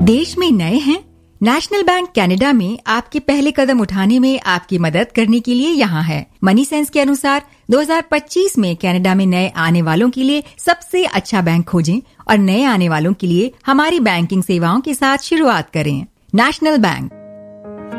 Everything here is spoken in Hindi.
देश में नए हैं? नेशनल बैंक कनाडा में आपके पहले कदम उठाने में आपकी मदद करने के लिए यहाँ है। मनी सेंस के अनुसार 2025 में कनाडा में नए आने वालों के लिए सबसे अच्छा बैंक खोजें और नए आने वालों के लिए हमारी बैंकिंग सेवाओं के साथ शुरुआत करें। National bank.